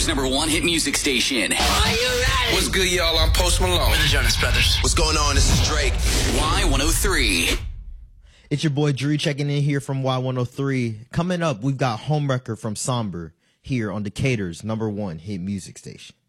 Decatur's #1 hit music station. Are you ready? What's good, y'all? I'm Post Malone. We're the Jonas Brothers. What's going on? This is Drake. Y103. It's your boy Drew checking in here from Y103. Coming up, we've got Homewrecker from Somber here on Decatur's #1 hit music station.